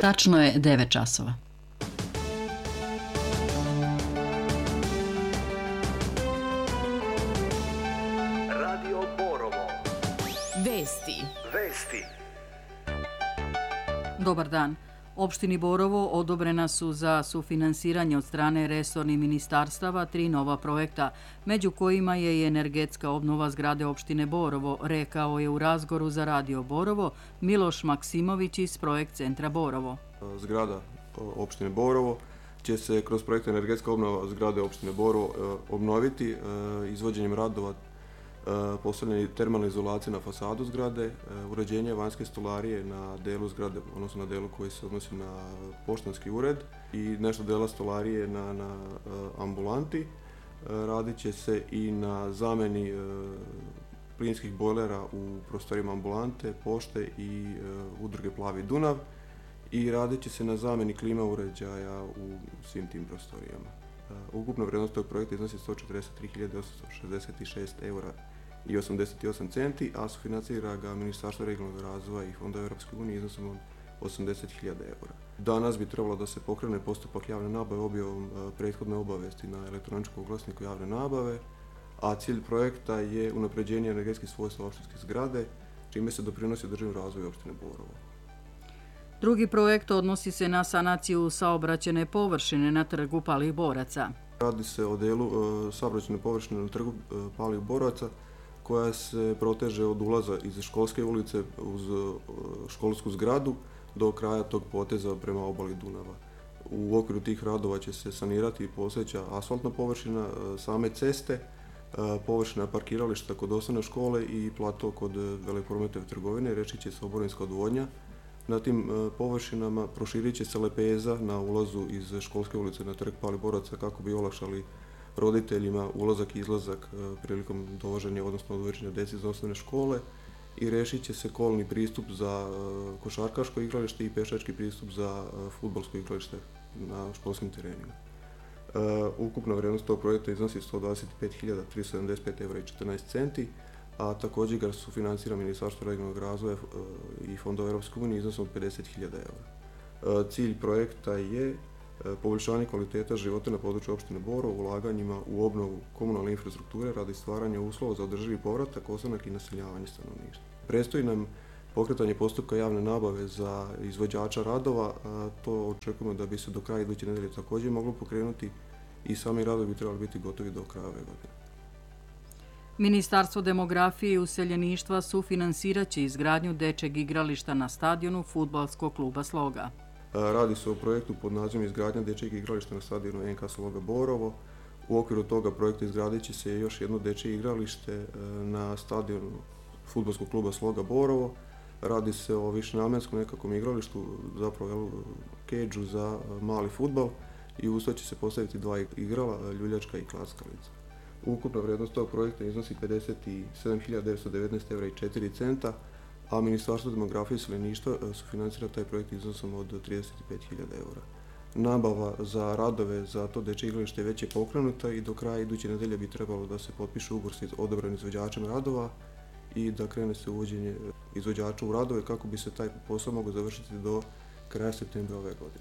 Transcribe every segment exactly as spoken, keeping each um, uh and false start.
Tačno je devet časova. Radio Borovo. Vesti. Vesti. Dobar dan. Opštini Borovo odobrena su za sufinansiranje od strane resornih ministarstava tri nova projekta, među kojima je i energetska obnova zgrade opštine Borovo, rekao je u razgovoru za Radio Borovo Miloš Maksimović iz Projekt centra Borovo. Zgrada opštine Borovo će se kroz projekt energetska obnova zgrade opštine Borovo obnoviti izvođenjem radova postavljanje termalne izolacije na fasadu zgrade, uređenje vanjske stolarije na delu zgrade, odnosno na delu koji se odnosi na poštanski ured i nešto dela stolarije na, na ambulanti. Radit će se i na zameni plinskih bojlera u prostorima ambulante, pošte i udruge Plavi Dunav i radit će se na zameni klima uređaja u svim tim prostorijama. Ukupna vrijednost tog projekta iznosi sto četrdeset tri hiljade osamsto šezdeset šest eura i osamdeset osam centi, a sufinancira ga Ministarstvo regionalnog razvoja i Fonda Europske unije iznosom od osamdeset hiljada eura. Danas bi trebalo da se pokrene postupak javne nabave objavom prethodne obavesti na elektroničkom oglasniku javne nabave, a cilj projekta je unapređenje energetskih svojstva opštinske zgrade, čime se doprinosi održivom razvoju opštine Borovo. Drugi projekt odnosi se na sanaciju saobraćajne površine na trgu Palih Boraca. Radi se o delu e, saobraćajne površine na trgu e, Palih Boraca koja se proteže od ulaza iz školske ulice uz e, školsku zgradu do kraja tog poteza prema obali Dunava. U okviru tih radova će se sanirati postojeća asfaltna površina, e, same ceste, e, površina parkirališta kod osnovne škole i plato kod veleprometove trgovine, rešit će se oborinska odvodnja. Na tim površinama proširit će se lepeza na ulazu iz školske ulice na trg Palih Boraca kako bi olakšali roditeljima ulazak i izlazak prilikom dovoženja, odnosno odvoženja dece iz osnovne škole i rešit će se kolni pristup za košarkaško igralište i pešački pristup za fudbalsko igralište na školskim terenima. Ukupna vrijednost tog projekta iznosi sto dvadeset pet hiljada tristo sedamdeset pet eura i četrnaest centi, a također ga sufinansira Ministarstvo regionalnog razvoja i Fondova Europske unije iznosom od pedeset hiljada eura. Cilj projekta je poboljšanje kvaliteta života na području opštine Borovo ulaganjima u obnovu komunalne infrastrukture radi stvaranja uslova za održivi povratak, ostanak i naseljavanje stanovništva. Predstoji nam pokretanje postupka javne nabave za izvođača radova, a to očekujemo da bi se do kraja iduće nedelje također moglo pokrenuti i sami radovi bi trebali biti gotovi do kraja ove godine. Ministarstvo demografije i useljeništva sufinansirat će izgradnju dečjeg igrališta na stadionu Fudbalskog kluba Sloga. Radi se o projektu pod nazivom izgradnja dečjeg igrališta na stadionu en ka Sloga Borovo. U okviru toga projekta izgradit će se još jedno dečje igralište na stadionu Fudbalskog kluba Sloga Borovo. Radi se o višenamenskom nekakvom igralištu, zapravo keđu za mali fudbal i uz to će se postaviti dva igrala, ljuljačka i klackalica. Ukupna vrijednost tog projekta iznosi pedeset sedam hiljada devetsto devetnaest eura i četiri centa, a Ministarstvo demografije i useljeništva sufinansira taj projekt iznosom od trideset pet hiljada eura. Nabava za radove za to dečje igralište već je pokrenuta i do kraja iduće nedelje bi trebalo da se potpiše ugovor s odabranim izvođačem radova i da krene se uvođenje izvođača u radove kako bi se taj posao mogao završiti do kraja septembra ove godine.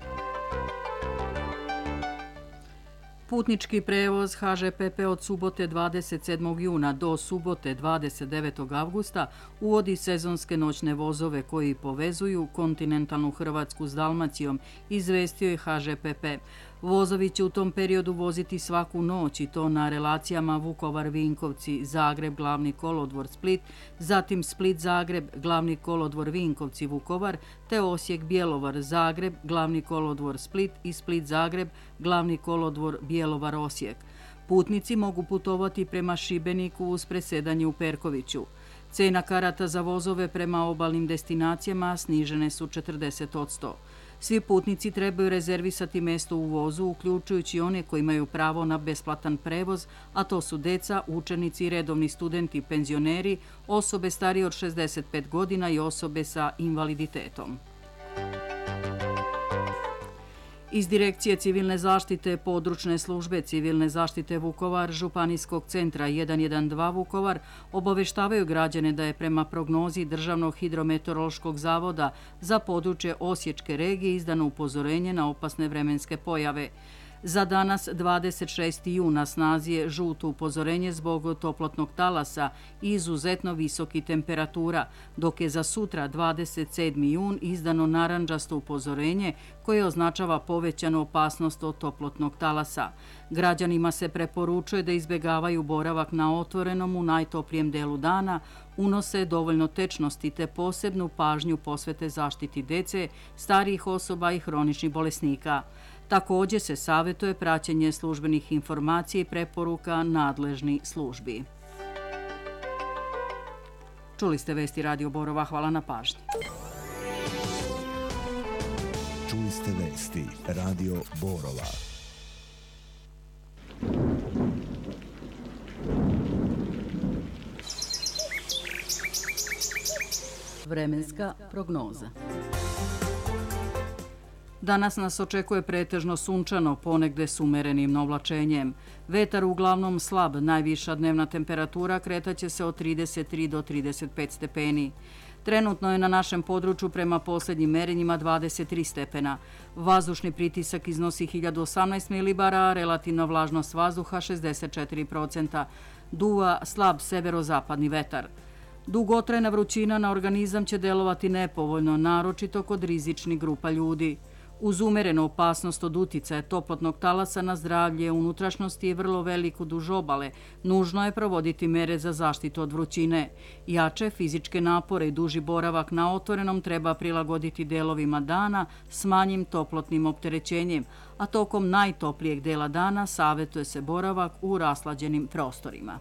Putnički prevoz ha že pe pe od subote dvadeset sedmog juna do subote dvadeset devetog avgusta uvodi sezonske noćne vozove koji povezuju kontinentalnu Hrvatsku s Dalmacijom, izvestio je ha že pe pe. Vozovi će u tom periodu voziti svaku noć i to na relacijama Vukovar-Vinkovci, Zagreb, Glavni kolodvor Split, zatim Split-Zagreb, Glavni kolodvor Vinkovci-Vukovar, te Osijek-Bjelovar, Zagreb, Glavni kolodvor Split i Split-Zagreb, Glavni kolodvor Bjelovar-Osijek. Putnici mogu putovati prema Šibeniku uz presedanje u Perkoviću. Cena karata za vozove prema obalnim destinacijama snižene su četrdeset posto. Svi putnici trebaju rezervisati mesto u vozu, uključujući one koji imaju pravo na besplatan prevoz, a to su deca, učenici, redovni studenti, penzioneri, osobe starije od šezdeset pet godina i osobe sa invaliditetom. Iz Direkcije civilne zaštite područne službe civilne zaštite Vukovar Županijskog centra jedan jedan dva Vukovar obaveštavaju građane da je prema prognozi Državnog hidrometeorološkog zavoda za područje Osječke regije izdano upozorenje na opasne vremenske pojave. Za danas dvadeset šesti jun na snazi je žuto upozorenje zbog toplotnog talasa i izuzetno visokih temperatura, dok je za sutra dvadeset sedmi jun izdano narandžasto upozorenje koje označava povećanu opasnost od toplotnog talasa. Građanima se preporučuje da izbjegavaju boravak na otvorenom u najtoplijem delu dana, unose dovoljno tečnosti te posebnu pažnju posvete zaštiti dece, starijih osoba i hroničnih bolesnika. Također se savjetuje praćenje službenih informacija i preporuka nadležnih službi. Čuli ste vesti Radio Borova, hvala na pažnji. Čuli ste vesti Radio Borova. Vremenska prognoza. Danas nas očekuje pretežno sunčano, ponegde s umerenim oblačenjem. Vetar uglavnom slab, najviša dnevna temperatura kretaće se od trideset tri do trideset pet stepeni. Trenutno je na našem području prema posljednjim merenjima dvadeset tri stepena. Vazdušni pritisak iznosi hiljadu osamnaest milibara, a relativna vlažnost vazduha šezdeset četiri posto. Duva slab severozapadni vetar. Dugotrajna vrućina na organizam će delovati nepovoljno, naročito kod rizičnih grupa ljudi. Uz umerenu opasnost od uticaja toplotnog talasa na zdravlje unutrašnjosti je vrlo veliko duž obale, nužno je provoditi mere za zaštitu od vrućine. Jače fizičke napore i duži boravak na otvorenom treba prilagoditi delovima dana s manjim toplotnim opterećenjem, a tokom najtoplijeg dela dana savjetuje se boravak u raslađenim prostorima.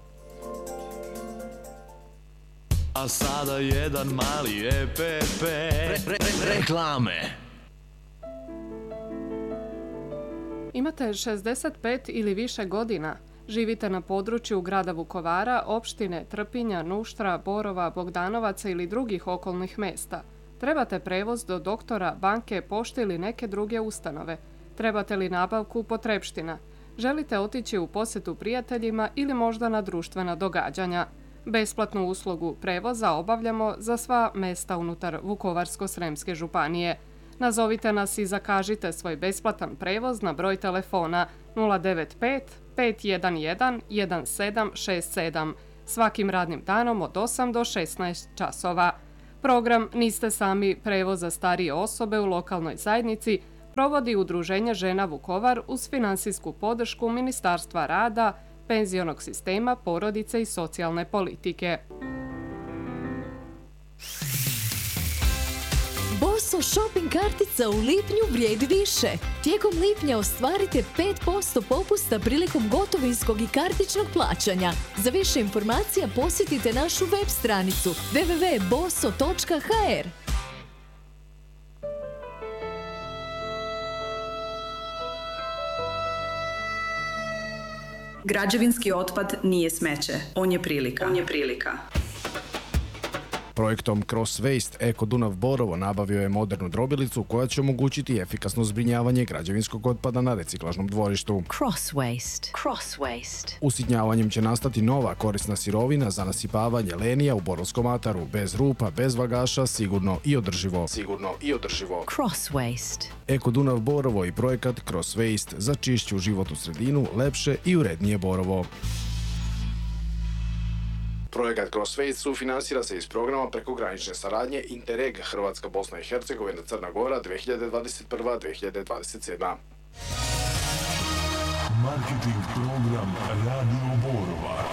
A sada jedan mali E P P re, re, re, reklame. Imate šezdeset pet ili više godina. Živite na području grada Vukovara, opštine Trpinja, Nuštra, Borova, Bogdanovaca ili drugih okolnih mesta. Trebate prevoz do doktora, banke, pošte ili neke druge ustanove. Trebate li nabavku potrepština? Želite otići u posjetu prijateljima ili možda na društvena događanja? Besplatnu uslugu prevoza obavljamo za sva mesta unutar Vukovarsko-sremske županije. Nazovite nas i zakažite svoj besplatan prevoz na broj telefona nula devet pet pet jedan jedan jedan sedam šest sedam svakim radnim danom od osam do šesnaest časova. Program Niste sami prevoz za starije osobe u lokalnoj zajednici provodi Udruženje žena Vukovar uz finansijsku podršku Ministarstva rada, penzionog sistema, porodice i socijalne politike. Boso shopping kartica u lipnju vrijedi više. Tijekom lipnja ostvarite pet posto popusta prilikom gotovinskog i kartičnog plaćanja. Za više informacija posjetite našu web stranicu w w w točka boso točka h r. Građevinski otpad nije smeće, on je prilika. On je prilika. Projektom Cross Waste Eko Dunav Borovo nabavio je modernu drobilicu koja će omogućiti efikasno zbrinjavanje građevinskog otpada na reciklažnom dvorištu. Cross Waste. Cross Waste. Usitnjavanjem će nastati nova korisna sirovina za nasipavanje lenija u Borovskom ataru, bez rupa, bez vagaša, sigurno i održivo. Sigurno i održivo. Cross Waste. Eko Dunav Borovo i projekat Cross Waste za čišću životnu sredinu, lepše i urednije Borovo. Projekat Cross Waste sufinansira se iz programa prekogranične saradnje Interreg Hrvatska, Bosna i Hercegovina, Crna Gora dvije hiljade dvadeset prva do dvije hiljade dvadeset sedma. Marketing program Radio Borova.